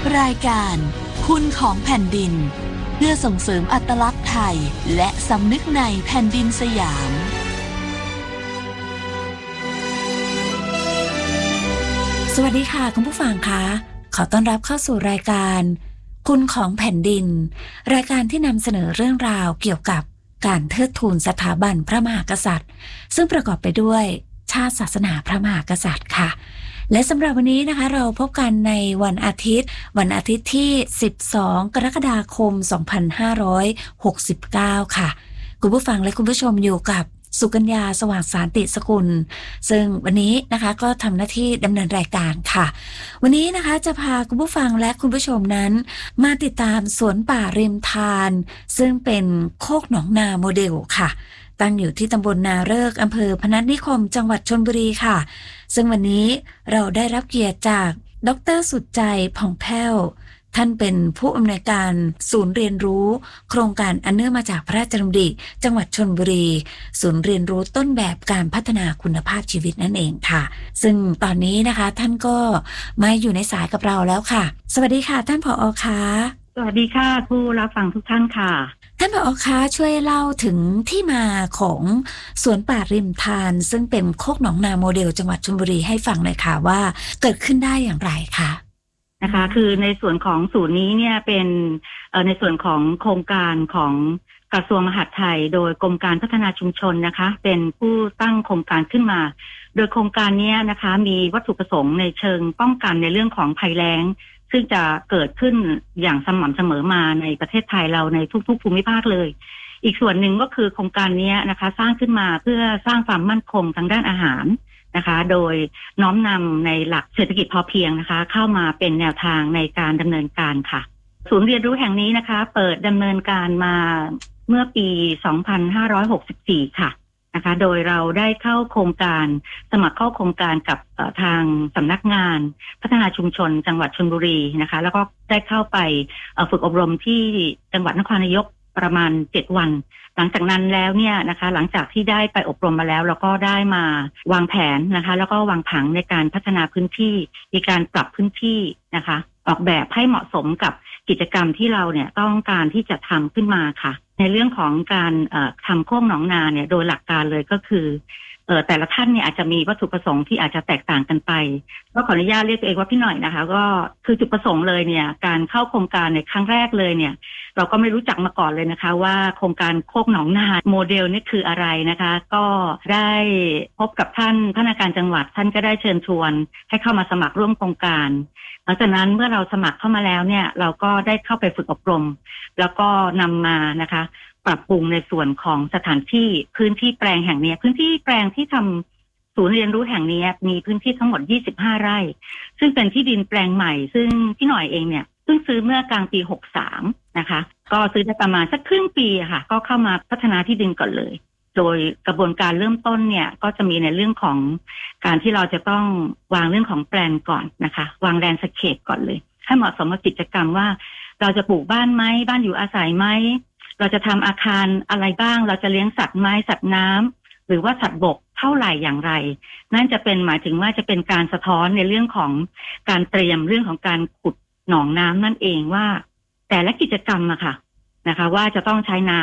รายการคุณของแผ่นดินเพื่อส่งเสริมอัตลักษณ์ไทยและสำนึกในแผ่นดินสยามสวัสดีค่ะคุณผู้ฟังคะขอต้อนรับเข้าสู่รายการคุณของแผ่นดินรายการที่นำเสนอเรื่องราวเกี่ยวกับการเทิดทูนสถาบันพระมหากษัตริย์ซึ่งประกอบไปด้วยชาติศาสนาพระมหากษัตริย์ค่ะและสำหรับวันนี้นะคะเราพบกันในวันอาทิตย์ที่12กรกฎาคม2569ค่ะคุณผู้ฟังและคุณผู้ชมอยู่กับสุกัญญาสว่างสานติสกุลซึ่งวันนี้นะคะก็ทำหน้าที่ดำเนินรายการค่ะวันนี้นะคะจะพาคุณผู้ฟังและคุณผู้ชมนั้นมาติดตามสวนป่าริมทานซึ่งเป็นโคกหนองนาโมเดลค่ะตั้งอยู่ที่ตำบลนาเริกอำเภอพนัสนิคมจังหวัดชลบุรีค่ะซึ่งวันนี้เราได้รับเกียรติจากดร.สุดใจผ่องแผ้วท่านเป็นผู้อำนวยการศูนย์เรียนรู้โครงการอันเนื่องมาจากพระราชดำริจังหวัดชลบุรีศูนย์เรียนรู้ต้นแบบการพัฒนาคุณภาพชีวิตนั่นเองค่ะซึ่งตอนนี้นะคะท่านก็มาอยู่ในสายกับเราแล้วค่ะสวัสดีค่ะท่านผอ.คะสวัสดีค่ะผู้รับฟังทุกท่านค่ะท่านผอ.คะช่วยเล่าถึงที่มาของสวนป่าริมทานซึ่งเป็นโคกหนองนาโมเดลจังหวัดชลบุรีให้ฟังหน่อยค่ะว่าเกิดขึ้นได้อย่างไรคะนะคะคือในส่วนของศูนย์นี้เนี่ยเป็นในส่วนของโครงการของกระทรวงมหาดไทยโดยกรมการพัฒนาชุมชนนะคะเป็นผู้ตั้งโครงการขึ้นมาโดยโครงการนี้นะคะมีวัตถุประสงค์ในเชิงป้องกันในเรื่องของภัยแล้งซึ่งจะเกิดขึ้นอย่างสม่ำเสมอมาในประเทศไทยเราในทุกๆภูมิภาคเลยอีกส่วนหนึ่งก็คือโครงการนี้นะคะสร้างขึ้นมาเพื่อสร้างความมั่นคงทางด้านอาหารนะคะโดยน้อมนำในหลักเศรษฐกิจพอเพียงนะคะเข้ามาเป็นแนวทางในการดำเนินการค่ะศูนย์เรียนรู้แห่งนี้นะคะเปิดดำเนินการมาเมื่อปี 2564 ค่ะนะคะโดยเราได้เข้าโครงการสมัครเข้าโครงการกับทางสำนักงานพัฒนาชุมชนจังหวัดชลบุรีนะคะแล้วก็ได้เข้าไปฝึกอบรมที่จังหวัดนครนายกประมาณ7 วันหลังจากนั้นแล้วเนี่ยนะคะหลังจากที่ได้ไปอบรมมาแล้วเราก็ได้มาวางแผนนะคะแล้วก็วางผังในการพัฒนาพื้นที่มีการปรับพื้นที่นะคะออกแบบให้เหมาะสมกับกิจกรรมที่เราเนี่ยต้องการที่จะทำขึ้นมาค่ะในเรื่องของการทำโคกหนองนาเนี่ยโดยหลักการเลยก็คือแต่ละท่านเนี่ยอาจจะมีวัตถุประสงค์ที่อาจจะแตกต่างกันไปก็ขออนุญาตเรียกตัวเองว่าพี่หน่อยนะคะก็คือจุดประสงค์เลยเนี่ยการเข้าโครงการในครั้งแรกเลยเนี่ยเราก็ไม่รู้จักมาก่อนเลยนะคะว่าโครงการโคกหนองนาโมเดลนี่คืออะไรนะคะก็ได้พบกับท่านผู้ว่าการจังหวัดท่านก็ได้เชิญชวนให้เข้ามาสมัครร่วมโครงการหลังจากนั้นเมื่อเราสมัครเข้ามาแล้วเนี่ยเราก็ได้เข้าไปฝึกอบรมแล้วก็นำมานะคะปรับปรุงในส่วนของสถานที่พื้นที่แปลงแห่งนี้พื้นที่แปลงที่ทำศูนย์เรียนรู้แห่งนี้มีพื้นที่ทั้งหมด25 ไร่ซึ่งเป็นที่ดินแปลงใหม่ซึ่งพี่หน่อยเองเนี่ยเพิ่งซื้อเมื่อกลางปี63นะคะก็ซื้อได้ประมาณสักครึ่งปีค่ะก็เข้ามาพัฒนาที่ดินก่อนเลยโดยกระบวนการเริ่มต้นเนี่ยก็จะมีในเรื่องของการที่เราจะต้องวางเรื่องของแปลนก่อนนะคะวางแลนด์สเคปก่อนเลยให้เหมาะสมกับกิจกรรมว่าเราจะปลูกบ้านไหมบ้านอยู่อาศัยไหมเราจะทำอาคารอะไรบ้างเราจะเลี้ยงสัตว์ไหมสัตว์น้ำหรือว่าสัตว์บกเท่าไหร่อย่างไรนั่นจะเป็นหมายถึงว่าจะเป็นการสะท้อนในเรื่องของการเตรียมเรื่องของการขุดหนองน้ำนั่นเองว่าแต่ละกิจกรรมอะค่ะนะคะว่าจะต้องใช้น้ำ